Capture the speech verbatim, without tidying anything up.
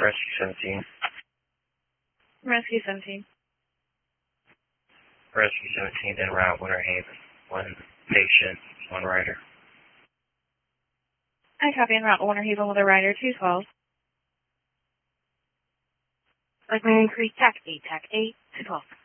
Rescue seventeen. Rescue seventeen. Rescue seventeen en route, Winter Haven. One patient, one rider. I copy en route to Winter Haven with a rider, two twelve. Like my increased tac eight, tac eight, two twelve.